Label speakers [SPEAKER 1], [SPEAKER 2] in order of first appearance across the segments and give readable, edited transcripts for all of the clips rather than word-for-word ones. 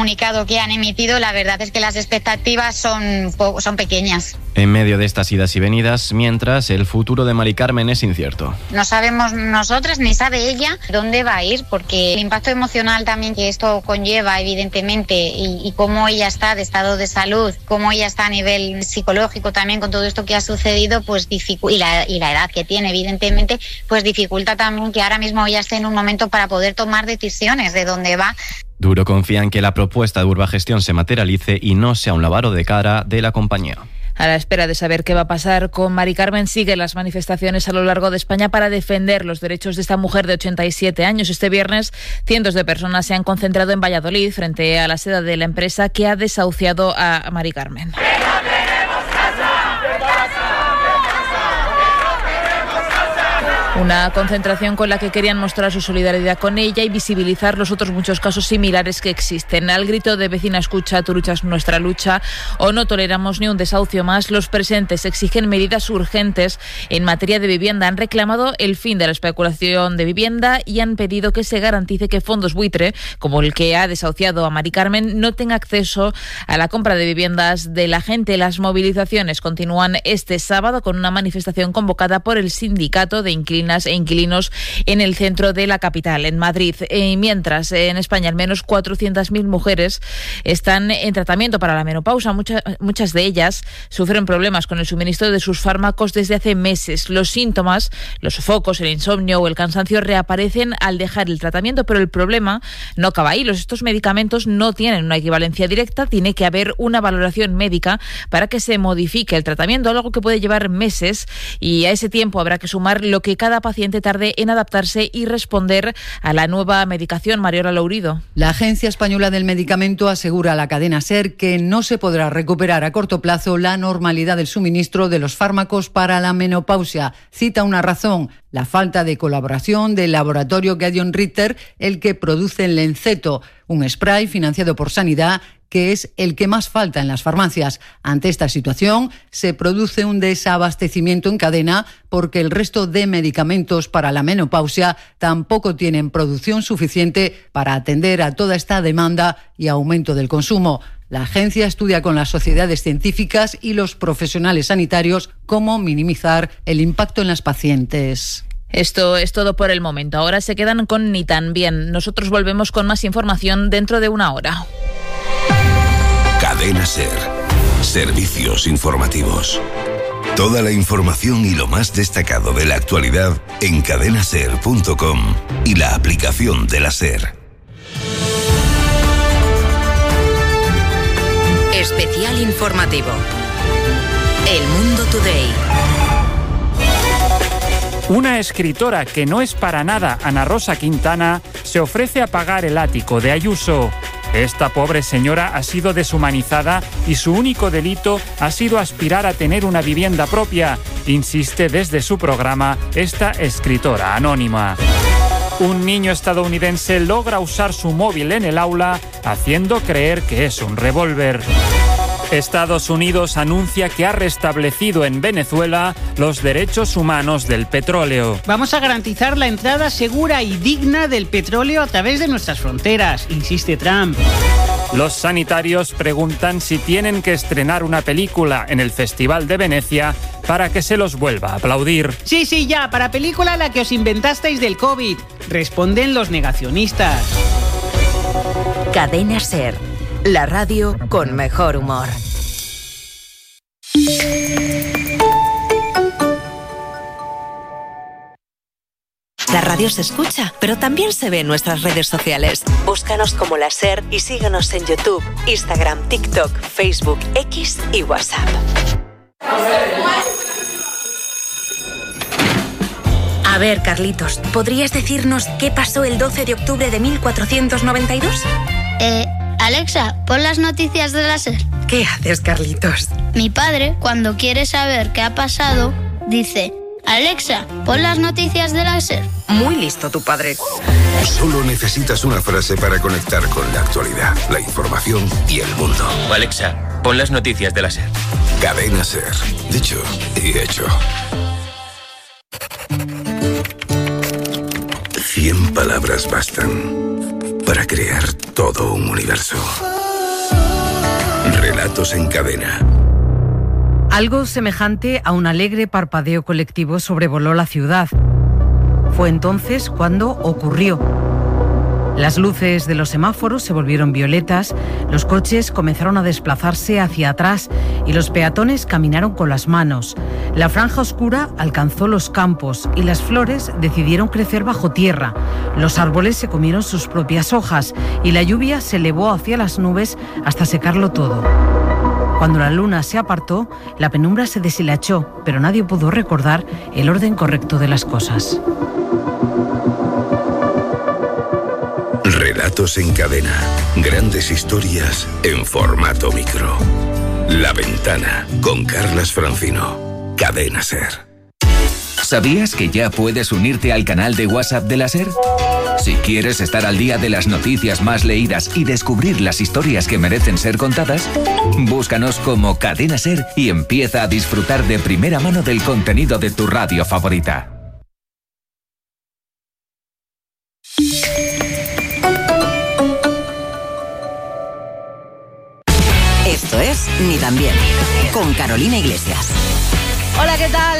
[SPEAKER 1] comunicado que han emitido, la verdad es que las expectativas son pequeñas.
[SPEAKER 2] En medio de estas idas y venidas, mientras, el futuro de Mari Carmen es incierto.
[SPEAKER 1] No sabemos nosotras ni sabe ella dónde va a ir, porque el impacto emocional también que esto conlleva, evidentemente, y cómo ella está de estado de salud, cómo ella está a nivel psicológico también con todo esto que ha sucedido, pues y la edad que tiene, evidentemente, pues dificulta también que ahora mismo ella esté en un momento para poder tomar decisiones de dónde va.
[SPEAKER 2] Duro confía en que la propuesta de Urbagestión se materialice y no sea un lavado de cara de la compañía.
[SPEAKER 3] A la espera de saber qué va a pasar con Mari Carmen, siguen las manifestaciones a lo largo de España para defender los derechos de esta mujer de 87 años. Este viernes, cientos de personas se han concentrado en Valladolid frente a la sede de la empresa que ha desahuciado a Mari Carmen. Una concentración con la que querían mostrar su solidaridad con ella y visibilizar los otros muchos casos similares que existen. Al grito de "Vecina, escucha, tu lucha es nuestra lucha" o "No toleramos ni un desahucio más", los presentes exigen medidas urgentes en materia de vivienda. Han reclamado el fin de la especulación de vivienda y han pedido que se garantice que fondos buitre, como el que ha desahuciado a Mari Carmen, no tenga acceso a la compra de viviendas de la gente. Las movilizaciones continúan este sábado con una manifestación convocada por el Sindicato de Inquilinos e inquilinos en el centro de la capital, en Madrid. Mientras, en España, al menos 400.000 mujeres están en tratamiento para la menopausia. Muchas de ellas sufren problemas con el suministro de sus fármacos desde hace meses. Los síntomas, los sofocos, el insomnio o el cansancio reaparecen al dejar el tratamiento, pero el problema no acaba ahí. Estos medicamentos no tienen una equivalencia directa, tiene que haber una valoración médica para que se modifique el tratamiento, algo que puede llevar meses, y a ese tiempo habrá que sumar lo que cada paciente tarde en adaptarse y responder a la nueva medicación. Mariola Lourido.
[SPEAKER 4] La Agencia Española del Medicamento asegura a la cadena SER que no se podrá recuperar a corto plazo la normalidad del suministro de los fármacos para la menopausia. Cita una razón: la falta de colaboración del laboratorio Gedeon Richter, el que produce el Lenceto, un spray financiado por Sanidad, que es el que más falta en las farmacias. Ante esta situación, se produce un desabastecimiento en cadena porque el resto de medicamentos para la menopausia tampoco tienen producción suficiente para atender a toda esta demanda y aumento del consumo. La agencia estudia con las sociedades científicas y los profesionales sanitarios cómo minimizar el impacto en las pacientes.
[SPEAKER 3] Esto es todo por el momento. Ahora se quedan con Ni Tan Bien. Nosotros volvemos con más información dentro de una hora.
[SPEAKER 5] Cadena SER. Servicios informativos. Toda la información y lo más destacado de la actualidad en cadenaser.com y la aplicación de la SER.
[SPEAKER 6] Especial informativo. El Mundo Today.
[SPEAKER 7] Una escritora que no es para nada Ana Rosa Quintana se ofrece a pagar el ático de Ayuso. Esta pobre señora ha sido deshumanizada y su único delito ha sido aspirar a tener una vivienda propia, insiste desde su programa esta escritora anónima. Un niño estadounidense logra usar su móvil en el aula, haciendo creer que es un revólver. Estados Unidos anuncia que ha restablecido en Venezuela los derechos humanos del petróleo.
[SPEAKER 8] Vamos a garantizar la entrada segura y digna del petróleo a través de nuestras fronteras, insiste Trump.
[SPEAKER 7] Los sanitarios preguntan si tienen que estrenar una película en el Festival de Venecia para que se los vuelva a aplaudir.
[SPEAKER 8] Sí, ya, para película la que os inventasteis del COVID, responden los negacionistas.
[SPEAKER 6] Cadena SER, la radio con mejor humor. La radio se escucha, pero también se ve en nuestras redes sociales. Búscanos como La SER y síguenos en YouTube, Instagram, TikTok, Facebook, X y WhatsApp. A ver, Carlitos, ¿podrías decirnos qué pasó el 12 de octubre de 1492?
[SPEAKER 9] Alexa, pon las noticias de la SER.
[SPEAKER 6] ¿Qué haces, Carlitos?
[SPEAKER 9] Mi padre, cuando quiere saber qué ha pasado, dice: Alexa, pon las noticias de la SER.
[SPEAKER 6] Muy listo tu padre.
[SPEAKER 5] Solo necesitas una frase para conectar con la actualidad, la información y el mundo.
[SPEAKER 10] Alexa, pon las noticias de la SER.
[SPEAKER 5] Cadena SER. Dicho y hecho. 100 palabras bastan para crear todo un universo. Relatos en cadena.
[SPEAKER 11] Algo semejante a un alegre parpadeo colectivo sobrevoló la ciudad. Fue entonces cuando ocurrió. Las luces de los semáforos se volvieron violetas, los coches comenzaron a desplazarse hacia atrás y los peatones caminaron con las manos. La franja oscura alcanzó los campos y las flores decidieron crecer bajo tierra. Los árboles se comieron sus propias hojas y la lluvia se elevó hacia las nubes hasta secarlo todo. Cuando la luna se apartó, la penumbra se deshilachó, pero nadie pudo recordar el orden correcto de las cosas.
[SPEAKER 5] Relatos en cadena. Grandes historias en formato micro. La Ventana, con Carlas Francino. Cadena SER.
[SPEAKER 12] ¿Sabías que ya puedes unirte al canal de WhatsApp de la SER? Si quieres estar al día de las noticias más leídas y descubrir las historias que merecen ser contadas, búscanos como Cadena SER y empieza a disfrutar de primera mano del contenido de tu radio favorita.
[SPEAKER 13] Esto es Ni tan bien, con Carolina Iglesias.
[SPEAKER 14] Hola, ¿qué tal?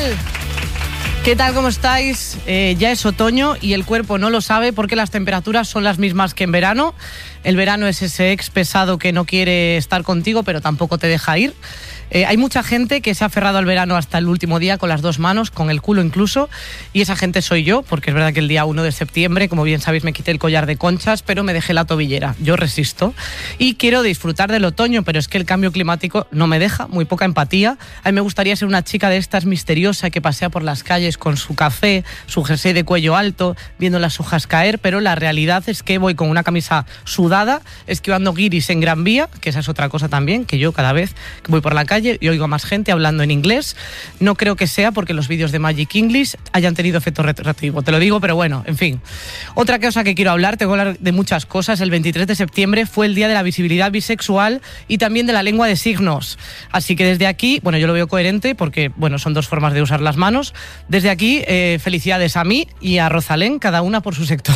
[SPEAKER 14] ¿Qué tal? ¿Cómo estáis? Ya es otoño y el cuerpo no lo sabe porque las temperaturas son las mismas que en verano. El verano es ese ex pesado que no quiere estar contigo pero tampoco te deja ir. Hay mucha gente que se ha aferrado al verano hasta el último día con las dos manos, con el culo incluso, y esa gente soy yo, porque es verdad que el día 1 de septiembre, como bien sabéis, me quité el collar de conchas, pero me dejé la tobillera. Yo resisto y quiero disfrutar del otoño, pero es que el cambio climático no me deja, muy poca empatía. A mí me gustaría ser una chica de estas misteriosa que pasea por las calles con su café, su jersey de cuello alto, viendo las hojas caer, pero la realidad es que voy con una camisa sudada, esquivando guiris en Gran Vía, que esa es otra cosa también, que yo cada vez que voy por la calle y oigo a más gente hablando en inglés. No creo que sea porque los vídeos de Magic English hayan tenido efecto retroactivo, te lo digo, pero bueno, en fin. Otra cosa que quiero hablar, tengo que hablar de muchas cosas. El 23 de septiembre fue el Día de la Visibilidad Bisexual y también de la Lengua de Signos. Así que desde aquí, bueno, yo lo veo coherente porque, bueno, son dos formas de usar las manos. Desde aquí, felicidades a mí y a Rosalén, cada una por su sector.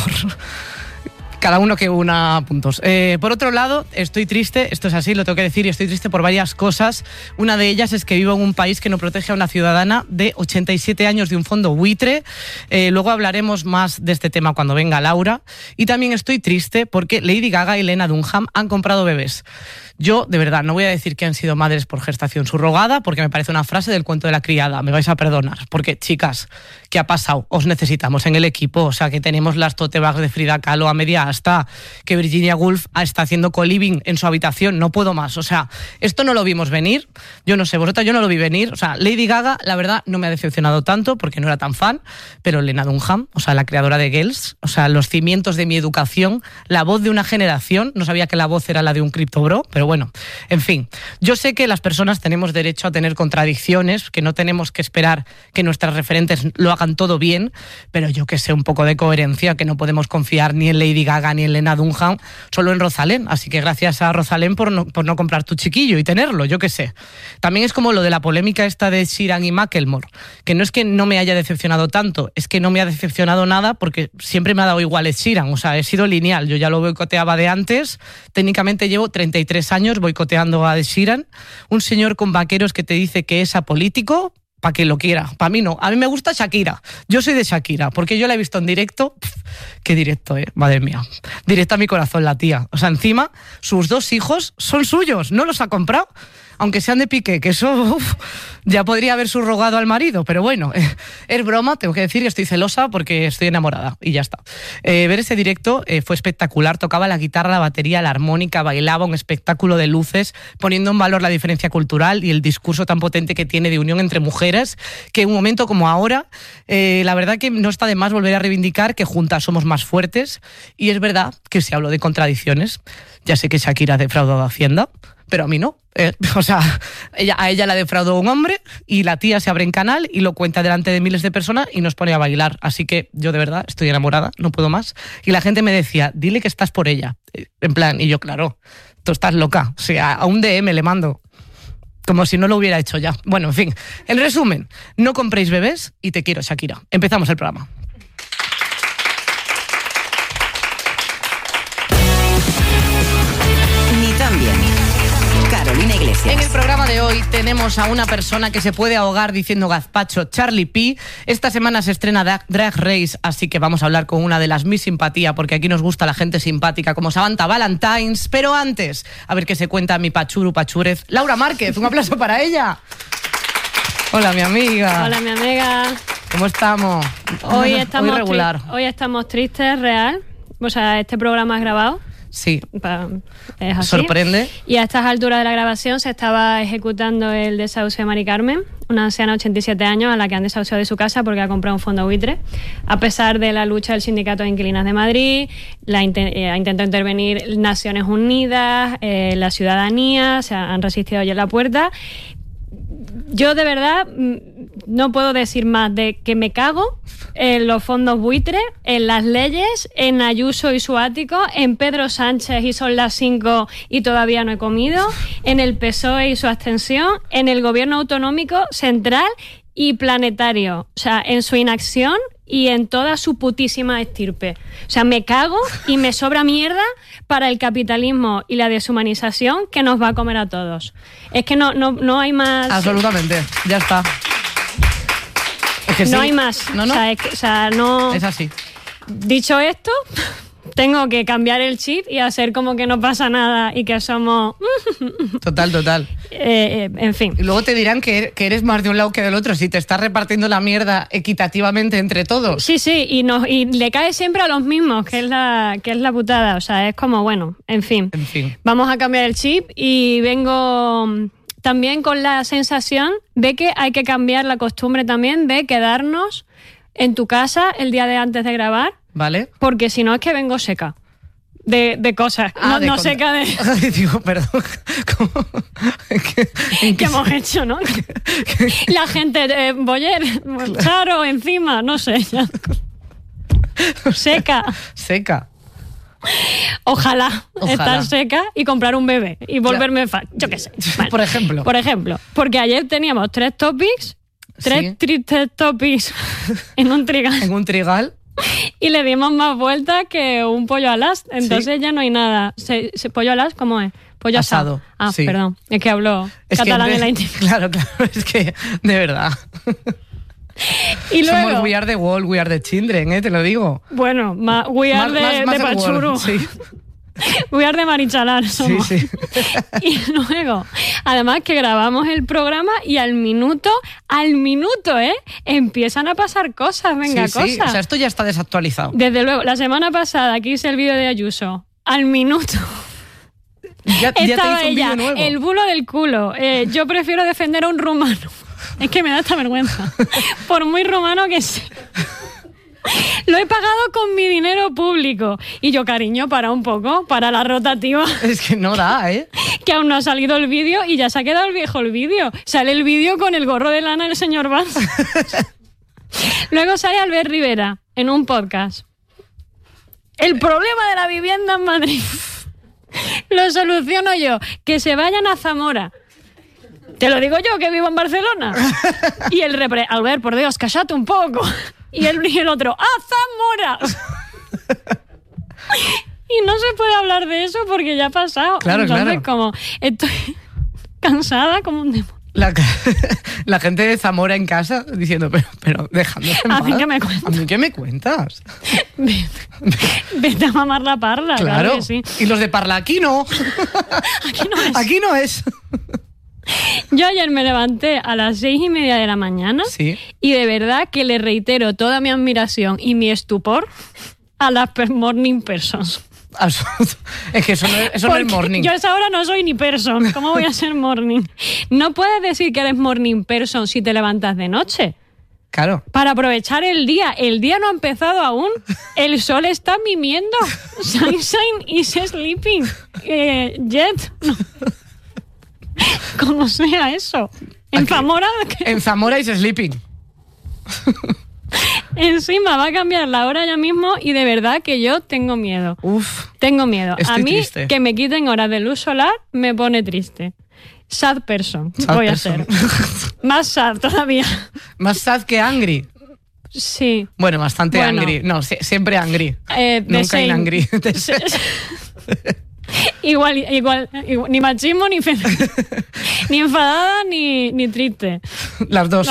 [SPEAKER 14] Cada uno que una puntos. Por otro lado, estoy triste, esto es así, lo tengo que decir, y estoy triste por varias cosas. Una de ellas es que vivo en un país que no protege a una ciudadana de 87 años de un fondo buitre. Luego hablaremos más de este tema cuando venga Laura. Y también estoy triste porque Lady Gaga y Lena Dunham han comprado bebés. Yo, de verdad, no voy a decir que han sido madres por gestación subrogada, porque me parece una frase del cuento de la criada, me vais a perdonar, porque, chicas, ¿qué ha pasado? Os necesitamos en el equipo, o sea, que tenemos las tote bags de Frida Kahlo a media asta, que Virginia Woolf está haciendo co-living en su habitación, no puedo más, o sea, esto no lo vimos venir, yo no sé, vosotras, yo no lo vi venir, o sea, Lady Gaga, la verdad, no me ha decepcionado tanto, porque no era tan fan, pero Lena Dunham, o sea, la creadora de Girls, o sea, los cimientos de mi educación, la voz de una generación, no sabía que la voz era la de un criptobro, pero bueno, en fin, yo sé que las personas tenemos derecho a tener contradicciones, que no tenemos que esperar que nuestras referentes lo hagan todo bien, pero yo que sé, un poco de coherencia, que no podemos confiar ni en Lady Gaga ni en Lena Dunham, solo en Rosalén, así que gracias a Rosalén por no comprar tu chiquillo y tenerlo, yo que sé. También es como lo de la polémica esta de Sheeran y Macklemore, que no es que no me haya decepcionado tanto, es que no me ha decepcionado nada porque siempre me ha dado igual Ed Sheeran, o sea, he sido lineal, yo ya lo boicoteaba de antes, técnicamente llevo 33 años boicoteando a Ed Sheeran, un señor con vaqueros que te dice que es apolítico, para que lo quiera, para mí no, a mí me gusta Shakira, yo soy de Shakira, porque yo la he visto en directo, qué directo, madre mía, directo a mi corazón la tía, o sea, encima sus dos hijos son suyos, no los ha comprado, aunque sean de Piqué, que eso ya podría haber subrogado al marido, pero bueno, es broma, tengo que decir que estoy celosa porque estoy enamorada y ya está. Ver ese directo fue espectacular, tocaba la guitarra, la batería, la armónica, bailaba, un espectáculo de luces, poniendo en valor la diferencia cultural y el discurso tan potente que tiene de unión entre mujeres, que en un momento como ahora, la verdad que no está de más volver a reivindicar que juntas somos más fuertes, y es verdad que si hablo de contradicciones, ya sé que Shakira ha defraudado a Hacienda, pero a mí no. O sea, a ella la defraudó un hombre y la tía se abre en canal y lo cuenta delante de miles de personas y nos pone a bailar. Así que yo de verdad estoy enamorada, no puedo más. Y la gente me decía, dile que estás por ella. En plan, y yo, claro, tú estás loca. O sea, a un DM le mando. Como si no lo hubiera hecho ya. Bueno, en fin. En resumen, no compréis bebés y te quiero, Shakira. Empezamos el programa.
[SPEAKER 13] noticias.
[SPEAKER 14] En el programa de hoy tenemos a una persona que se puede ahogar diciendo gazpacho, Charlie P. Esta semana se estrena Drag Race, así que vamos a hablar con una de las Miss Simpatía, porque aquí nos gusta la gente simpática como Samantha Valentines. Pero antes, a ver qué se cuenta mi pachuru pachúrez, Laura Márquez. Un aplauso para ella. Hola, mi amiga.
[SPEAKER 15] Hola, mi amiga.
[SPEAKER 14] ¿Cómo estamos?
[SPEAKER 15] Hoy estamos
[SPEAKER 14] regular.
[SPEAKER 15] Hoy estamos tristes, real. O sea, este programa es grabado.
[SPEAKER 14] Sí.
[SPEAKER 15] Es así.
[SPEAKER 14] Sorprende.
[SPEAKER 15] Y a estas alturas de la grabación se estaba ejecutando el desahucio de Mari Carmen, una anciana de 87 años a la que han desahuciado de su casa porque ha comprado un fondo buitre. A pesar de la lucha del Sindicato de Inquilinas de Madrid, ha intentado intervenir Naciones Unidas, la ciudadanía, se han resistido ya en la puerta. Yo de verdad no puedo decir más de que me cago en los fondos buitres, en las leyes, en Ayuso y su ático, en Pedro Sánchez y son las 5 y todavía no he comido, en el PSOE y su abstención, en el gobierno autonómico central y planetario, o sea, en su inacción y en toda su putísima estirpe. O sea, me cago y me sobra mierda para el capitalismo y la deshumanización que nos va a comer a todos. Es que no hay más...
[SPEAKER 14] Absolutamente, ya está. Es que
[SPEAKER 15] no
[SPEAKER 14] sí.
[SPEAKER 15] hay más.
[SPEAKER 14] No.
[SPEAKER 15] O sea, no...
[SPEAKER 14] Es así.
[SPEAKER 15] Dicho esto, tengo que cambiar el chip y hacer como que no pasa nada y que somos...
[SPEAKER 14] Total.
[SPEAKER 15] En fin.
[SPEAKER 14] Y luego te dirán que eres más de un lado que del otro, si te estás repartiendo la mierda equitativamente entre todos.
[SPEAKER 15] Sí, y le cae siempre a los mismos, que es la putada. O sea, es como, bueno, en fin. Vamos a cambiar el chip y vengo también con la sensación de que hay que cambiar la costumbre también de quedarnos en tu casa el día de antes de grabar.
[SPEAKER 14] Vale.
[SPEAKER 15] Porque si no es que vengo seca de cosas. No seca de...
[SPEAKER 14] Digo, perdón.
[SPEAKER 15] ¿Qué hemos hecho, no? La gente, Boyer, Charo, encima, no sé. Ya. Seca. Ojalá estar seca y comprar un bebé y volverme fan. Yo qué sé. Vale.
[SPEAKER 14] Por ejemplo.
[SPEAKER 15] Porque ayer teníamos 3 topics, tristes topics en un trigal. Y le dimos más vueltas que un pollo al as. Entonces ya no hay nada. ¿Pollo al as cómo es? Pollo asado. Sí. Perdón. Es que hablo catalán en la intimidad.
[SPEAKER 14] Claro. Es que, de verdad.
[SPEAKER 15] Y luego,
[SPEAKER 14] somos We Are the World, We Are the Children, te lo digo.
[SPEAKER 15] Bueno, We Are de Pachuru. Sí. We Are de Marichalar somos. Sí. Y luego, además que grabamos el programa y al minuto, empiezan a pasar cosas, cosas.
[SPEAKER 14] Sí. O sea, esto ya está desactualizado.
[SPEAKER 15] Desde luego, la semana pasada que hice el vídeo de Ayuso, al minuto
[SPEAKER 14] ya
[SPEAKER 15] estaba
[SPEAKER 14] te hizo un
[SPEAKER 15] ella,
[SPEAKER 14] vídeo nuevo.
[SPEAKER 15] el bulo del culo. Yo prefiero defender a un rumano. Es que me da esta vergüenza. Por muy rumano que sea. Lo he pagado con mi dinero público. Y yo, cariño, para un poco, para la rotativa.
[SPEAKER 14] Es que no da,
[SPEAKER 15] Que aún no ha salido el vídeo y ya se ha quedado viejo el vídeo. Sale el vídeo con el gorro de lana del señor Vaz. Luego sale Albert Rivera en un podcast. El problema de la vivienda en Madrid lo soluciono yo. Que se vayan a Zamora. Te lo digo yo, que vivo en Barcelona. Y el Albert, por Dios, cállate un poco. Y el otro, ¡a Zamora! Y no se puede hablar de eso porque ya ha pasado.
[SPEAKER 14] Claro.
[SPEAKER 15] Como estoy cansada como un demonio.
[SPEAKER 14] La gente de Zamora en casa diciendo, pero déjame en paz.
[SPEAKER 15] ¿A mí qué me cuentas?
[SPEAKER 14] ¿A mí qué me cuentas?
[SPEAKER 15] Vete a mamar la parla.
[SPEAKER 14] Claro.
[SPEAKER 15] Que sí.
[SPEAKER 14] Y los de Parla, aquí no. Aquí no es.
[SPEAKER 15] Yo ayer me levanté a las 6:30 de la mañana.
[SPEAKER 14] Sí.
[SPEAKER 15] Y de verdad que le reitero toda mi admiración y mi estupor a las morning persons.
[SPEAKER 14] Es que eso no es morning.
[SPEAKER 15] Yo a esa hora no soy ni person. ¿Cómo voy a ser morning? No puedes decir que eres morning person si te levantas de noche.
[SPEAKER 14] Claro.
[SPEAKER 15] Para aprovechar el día. El día no ha empezado aún. El sol está mimiendo. Sunshine is sleeping. Jet. No. Como sea eso. En Zamora...
[SPEAKER 14] En Zamora is sleeping.
[SPEAKER 15] Encima va a cambiar la hora ya mismo y de verdad que yo tengo miedo. Tengo miedo. A mí
[SPEAKER 14] triste.
[SPEAKER 15] Que me quiten horas de luz solar me pone triste. Sad person. Voy a ser. Más sad todavía.
[SPEAKER 14] Más sad que angry.
[SPEAKER 15] Sí.
[SPEAKER 14] Bueno, bastante angry. No, siempre angry. Nunca in angry.
[SPEAKER 15] Igual, ni machismo, ni ni enfadada, ni triste.
[SPEAKER 14] Las dos.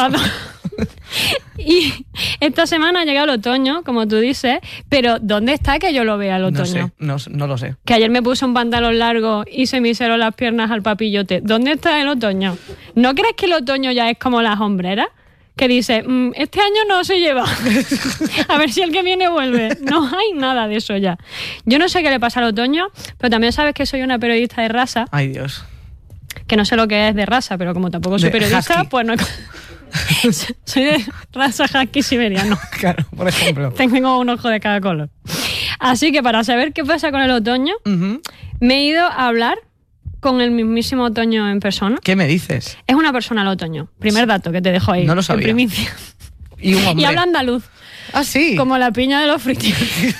[SPEAKER 15] Y esta semana ha llegado el otoño, como tú dices, pero ¿dónde está que yo lo vea el otoño?
[SPEAKER 14] No lo sé.
[SPEAKER 15] Que ayer me puse un pantalón largo y se me hicieron las piernas al papillote. ¿Dónde está el otoño? ¿No crees que el otoño ya es como las hombreras? Que dice, este año no se lleva. A ver si el que viene vuelve. No hay nada de eso ya. Yo no sé qué le pasa al otoño, pero también sabes que soy una periodista de raza.
[SPEAKER 14] Ay, Dios.
[SPEAKER 15] Que no sé lo que es de raza, pero como tampoco soy periodista,
[SPEAKER 14] husky.
[SPEAKER 15] Pues no... Soy de raza husky siberiano.
[SPEAKER 14] Claro, por ejemplo.
[SPEAKER 15] Tengo un ojo de cada color. Así que para saber qué pasa con el otoño, me he ido a hablar con el mismísimo otoño en persona.
[SPEAKER 14] ¿Qué me dices?
[SPEAKER 15] Es una persona el otoño. Primer dato que te dejo ahí.
[SPEAKER 14] No lo sabía.
[SPEAKER 15] En primicia.
[SPEAKER 14] Y un hombre.
[SPEAKER 15] Y habla andaluz.
[SPEAKER 14] Ah, sí.
[SPEAKER 15] Como la piña de los fritos.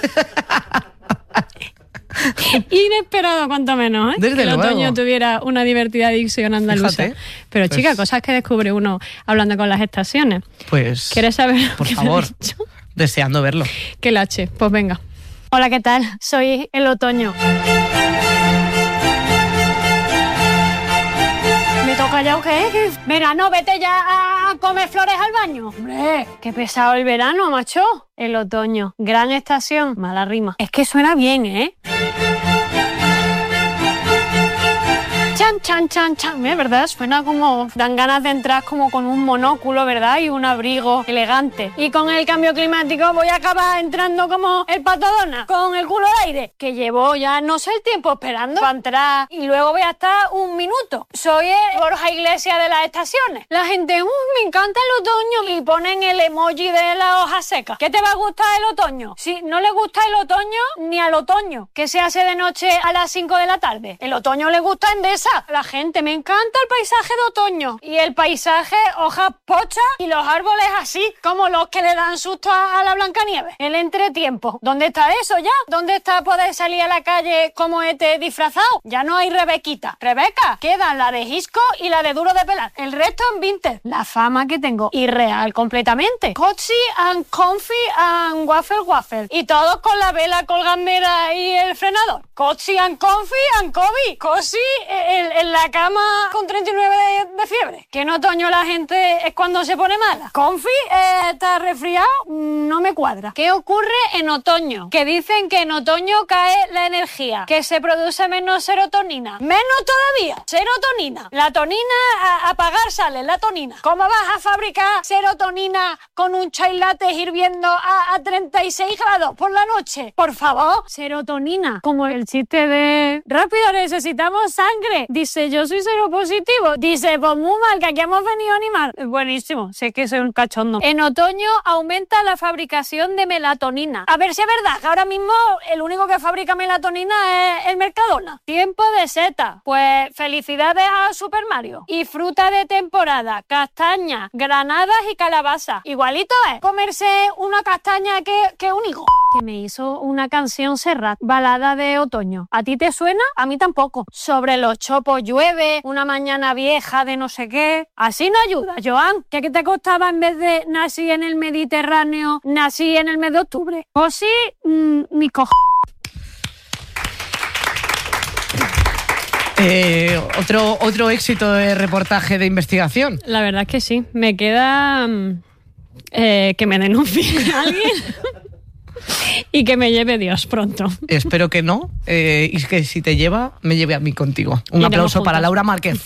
[SPEAKER 15] Inesperado, cuanto menos, ¿eh?
[SPEAKER 14] Desde
[SPEAKER 15] que el
[SPEAKER 14] luego.
[SPEAKER 15] otoño tuviera una divertida dicción andaluza.
[SPEAKER 14] Fíjate,
[SPEAKER 15] pero
[SPEAKER 14] pues...
[SPEAKER 15] chica, cosas que descubre uno hablando con las estaciones.
[SPEAKER 14] Pues...
[SPEAKER 15] ¿Quieres saber?
[SPEAKER 14] Por favor, deseando verlo.
[SPEAKER 15] Que el H, pues venga. Hola, ¿qué tal? Soy el otoño. ¿Me toca ya o qué? Verano, vete ya a comer flores al baño. Hombre, qué pesado el verano, macho. El otoño, gran estación, mala rima. Es que suena bien, ¿eh? Chan, chan, chan, chan. ¿Verdad? Suena como... Dan ganas de entrar como con un monóculo, ¿verdad? Y un abrigo elegante. Y con el cambio climático voy a acabar entrando como el Pato Donald, con el culo de aire. Que llevo ya no sé el tiempo esperando para entrar. Y luego voy a estar un minuto. Soy el Borja Iglesias de las estaciones. La gente, me encanta el otoño. Y ponen el emoji de la hoja seca. ¿Qué te va a gustar el otoño? Si no le gusta el otoño, ni al otoño, que se hace de noche a las 5 de la tarde. El otoño le gusta Endesa. La gente, me encanta el paisaje de otoño. Y el paisaje, hojas pochas y los árboles así, como los que le dan susto a la Blancanieves. El entretiempo. ¿Dónde está eso ya? ¿Dónde está poder salir a la calle como disfrazado? Ya no hay Rebequita. Rebeca, quedan la de Hisco y la de Duro de Pelar. El resto en Vinted. La fama que tengo, irreal completamente. Cozy and comfy and waffle. Y todos con la vela colgandera y el frenador. Cozy and comfy and Kobe. Cozy en la cama con 39 de fiebre. Que en otoño la gente es cuando se pone mala. Comfy, está resfriado, no me cuadra. ¿Qué ocurre en otoño? Que dicen que en otoño cae la energía, que se produce menos serotonina. Menos todavía, serotonina. La tonina, a apagar sale, la tonina. ¿Cómo vas a fabricar serotonina con un chai latte hirviendo a 36 grados por la noche? Por favor, serotonina. Como el chiste de... Rápido, necesitamos sangre. Dice, yo soy seropositivo. Dice, pues muy mal, que aquí hemos venido a animar. Buenísimo, sé que soy un cachondo. En otoño aumenta la fabricación de melatonina. A ver si es verdad, que ahora mismo el único que fabrica melatonina es el Mercadona. Tiempo de seta. Pues felicidades a Super Mario. Y fruta de temporada, castañas, granadas y calabaza. Igualito es comerse una castaña que un higo. Que me hizo una canción Serrat, balada de otoño. ¿A ti te suena? A mí tampoco. Sobre los chopos llueve, una mañana vieja de no sé qué. Así no ayuda, Joan. ¿Qué te costaba en vez de nací en el Mediterráneo, nací en el mes de octubre? O sí, mi
[SPEAKER 14] Otro éxito de reportaje de investigación.
[SPEAKER 15] La verdad es que sí. Me queda que me denuncie a alguien. Y que me lleve Dios pronto.
[SPEAKER 14] Espero que no. Y que si te lleva, me lleve a mí contigo. Un aplauso para Laura Márquez.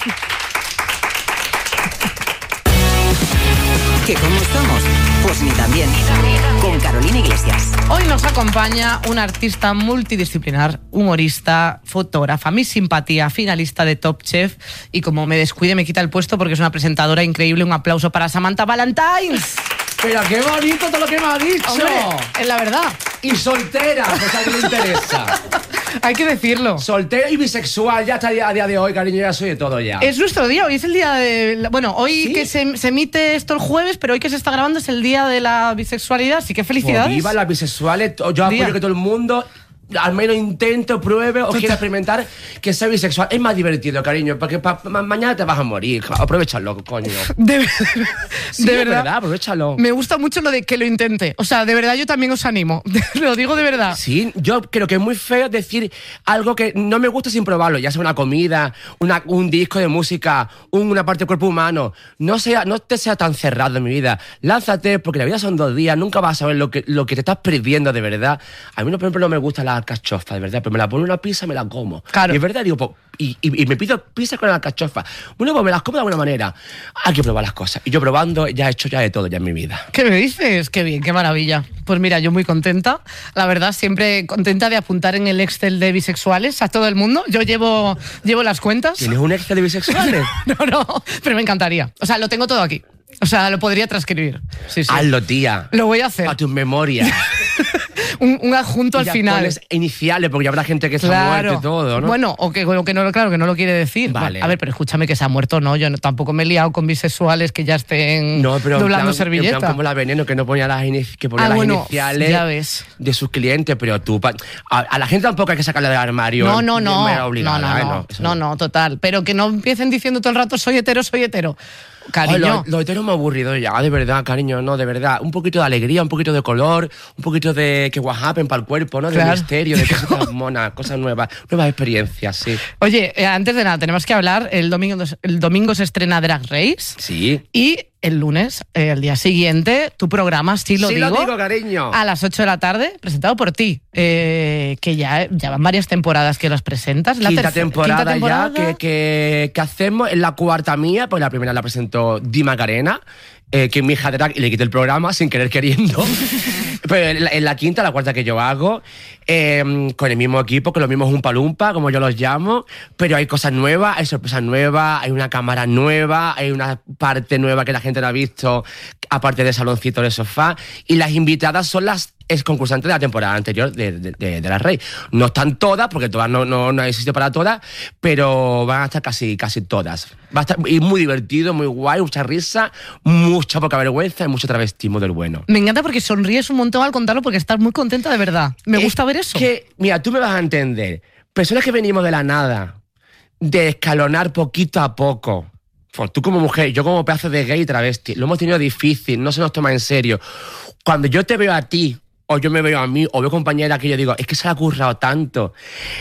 [SPEAKER 13] ¿Que cómo estamos? Pues ni tan bien. Con Carolina Iglesias.
[SPEAKER 14] Hoy nos acompaña una artista multidisciplinar, humorista, fotógrafa, Miss Simpatía, finalista de Top Chef. Y como me descuide, me quita el puesto porque es una presentadora increíble. Un aplauso para Samantha Valentines.
[SPEAKER 16] Pero qué bonito todo lo que me ha dicho.
[SPEAKER 14] Hombre, es la verdad.
[SPEAKER 16] Y soltera, pues a alguien le interesa.
[SPEAKER 14] Hay que decirlo.
[SPEAKER 16] Soltera y bisexual, ya está a día de hoy, cariño, ya soy de todo ya.
[SPEAKER 14] Es nuestro día, hoy es el día de... Bueno, hoy
[SPEAKER 16] ¿sí?
[SPEAKER 14] Que se emite esto el jueves, pero hoy que se está grabando es el día de la bisexualidad, así que felicidades.
[SPEAKER 16] Pues viva las bisexuales, yo apoyo que todo el mundo al menos intento, pruebe o quiera experimentar que sea bisexual. Es más divertido, cariño, porque mañana te vas a morir. Aprovechalo, coño.
[SPEAKER 14] De
[SPEAKER 16] verdad, aprovechalo.
[SPEAKER 14] Me gusta mucho lo de que lo intente. O sea, de verdad yo también os animo. Lo digo de verdad.
[SPEAKER 16] Sí, yo creo que es muy feo decir algo que no me gusta sin probarlo, ya sea una comida, un disco de música, una parte del cuerpo humano. No te sea tan cerrado en mi vida. Lánzate, porque la vida son 2 días, nunca vas a saber lo que te estás perdiendo de verdad. A mí, por ejemplo, no me gusta la alcachofa, de verdad, pero me la pongo en una pizza y me la como.
[SPEAKER 14] Claro.
[SPEAKER 16] Y es verdad, digo, pues, y me pido pizza con alcachofa. Bueno, pues me las como de alguna manera. Hay que probar las cosas. Y yo probando ya he hecho ya de todo ya en mi vida.
[SPEAKER 14] ¿Qué me dices? Qué bien, qué maravilla. Pues mira, yo muy contenta. La verdad, siempre contenta de apuntar en el Excel de bisexuales a todo el mundo. Yo llevo las cuentas.
[SPEAKER 16] ¿Tienes un Excel de bisexuales?
[SPEAKER 14] No, pero me encantaría. O sea, lo tengo todo aquí. O sea, lo podría transcribir. Sí.
[SPEAKER 16] Hazlo, tía.
[SPEAKER 14] Lo voy a hacer.
[SPEAKER 16] Para tus memorias.
[SPEAKER 14] un adjunto al final.
[SPEAKER 16] Pones iniciales, porque habrá gente que se ha muerto y todo, ¿no?
[SPEAKER 14] Bueno, o que no, claro, que no lo quiere decir.
[SPEAKER 16] Vale.
[SPEAKER 14] A ver, pero escúchame, que se ha muerto, ¿no? Yo tampoco me he liado con bisexuales que ya estén doblando servilleta.
[SPEAKER 16] En plan como la Veneno, que no ponía las iniciales
[SPEAKER 14] ya ves.
[SPEAKER 16] de sus clientes, pero tú... A la gente tampoco hay que sacarla del armario.
[SPEAKER 14] No, total. Pero que no empiecen diciendo todo el rato soy hetero. Cariño.
[SPEAKER 16] Lo hetero me ha aburrido ya, de verdad, cariño, no, de verdad. Un poquito de alegría, un poquito de color, un poquito de que whatever para el cuerpo, ¿no? De misterio, de cosas monas, cosas nuevas experiencias, sí.
[SPEAKER 14] Oye, antes de nada, tenemos que hablar, el domingo se estrena Drag Race.
[SPEAKER 16] Sí.
[SPEAKER 14] Y el lunes, el día siguiente, tu programa, sí lo digo,
[SPEAKER 16] cariño.
[SPEAKER 14] A las 8 de la tarde, presentado por ti, que ya van varias temporadas que los presentas.
[SPEAKER 16] Quinta temporada ya que hacemos, en la cuarta mía, pues la primera la presentó Di Macarena, que es mi hija drag, y le quité el programa sin querer queriendo. Pero en la quinta, la cuarta que yo hago, con el mismo equipo, con los mismos Umpa Lumpa, como yo los llamo, pero hay cosas nuevas, hay sorpresas nuevas, hay una cámara nueva, hay una parte nueva que la gente no ha visto, aparte de saloncito de sofá, y las invitadas son las concursantes de la temporada anterior de La Rey. No están todas, porque todas no hay sitio para todas, pero van a estar casi todas. Va a estar y muy divertido, muy guay, mucha risa, mucha poca vergüenza y mucho travestismo del bueno.
[SPEAKER 14] Me encanta porque sonríes un montón al contarlo, porque estás muy contenta de verdad. Me gusta ver eso.
[SPEAKER 16] Mira, tú me vas a entender. Personas que venimos de la nada, de escalonar poquito a poco. Pues tú como mujer, yo como pedazo de gay y travesti, lo hemos tenido difícil, no se nos toma en serio. Cuando yo te veo a ti, o yo me veo a mí, o veo compañera que yo digo, es que se le ha currado tanto.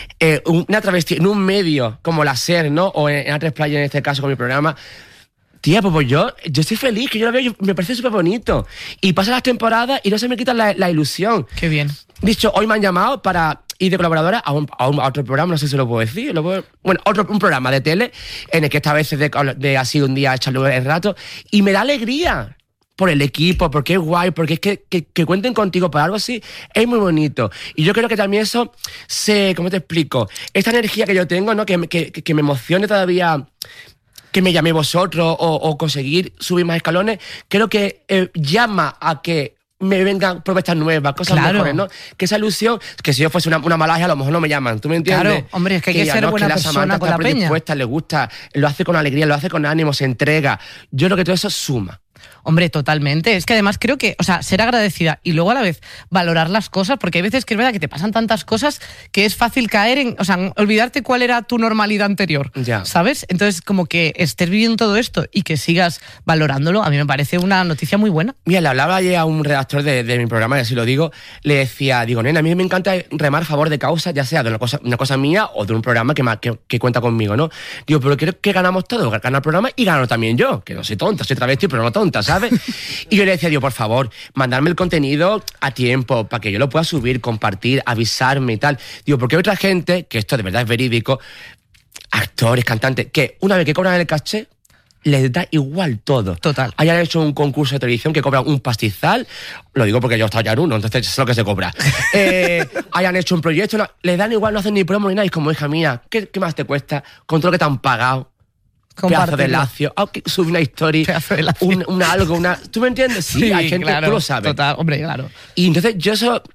[SPEAKER 16] Una travesti en un medio como la SER, ¿no? O en A3 Playa, en este caso, con mi programa. Tía, pues yo estoy feliz, que yo lo veo, me parece súper bonito. Y pasan las temporadas y no se me quita la ilusión.
[SPEAKER 14] Qué bien.
[SPEAKER 16] Dicho, hoy me han llamado para ir de colaboradora a otro programa, no sé si lo puedo decir. Bueno, un programa de tele, en el que esta vez es de así un día echarle el rato. Y me da alegría. Por el equipo, porque es guay, porque es que cuenten contigo para algo así, es muy bonito. Y yo creo que también eso ¿cómo te explico? Esta energía que yo tengo, ¿no? Que me emocione todavía, que me llaméis vosotros o conseguir subir más escalones, creo que llama a que me vengan propuestas nuevas, cosas mejores, ¿no? Que esa ilusión, que si yo fuese una malaje, a lo mejor no me llaman, ¿tú me entiendes?
[SPEAKER 14] Claro, hombre, es que hay que ser buena persona con la peña.
[SPEAKER 16] Le gusta, lo hace con alegría, lo hace con ánimo, se entrega. Yo creo que todo eso suma.
[SPEAKER 14] Hombre, totalmente. Es que además creo que, o sea, ser agradecida y luego a la vez valorar las cosas, porque hay veces que es verdad que te pasan tantas cosas que es fácil caer en, o sea, olvidarte cuál era tu normalidad anterior,
[SPEAKER 16] ya.
[SPEAKER 14] ¿Sabes? Entonces, como que estés viviendo todo esto y que sigas valorándolo, a mí me parece una noticia muy buena.
[SPEAKER 16] Mira, le hablaba ayer a un redactor de mi programa, y así lo digo, le decía, nena, a mí me encanta remar a favor de causa, ya sea de una cosa mía o de un programa que cuenta conmigo, ¿no? Digo, pero quiero que ganamos todos, gana el programa y gano también yo, que no soy tonta, soy travesti, pero no tonta, ¿sabes? Y yo le decía, por favor, mandarme el contenido a tiempo, para que yo lo pueda subir, compartir, avisarme y tal. Porque hay otra gente, que esto de verdad es verídico, actores, cantantes, que una vez que cobran el caché, les da igual todo.
[SPEAKER 14] Total.
[SPEAKER 16] Hayan hecho un concurso de televisión que cobran un pastizal, lo digo porque yo he estado ya en uno, entonces es lo que se cobra. Hayan hecho un proyecto, les dan igual, no hacen ni promo ni nada, y es como, hija mía, ¿qué más te cuesta con todo lo que te han pagado? Pedazo de lacio, subir una historia, algo, ¿tú me entiendes? Sí, hay gente,
[SPEAKER 14] claro,
[SPEAKER 16] tú lo sabes.
[SPEAKER 14] Total, hombre, claro.
[SPEAKER 16] Y entonces yo eso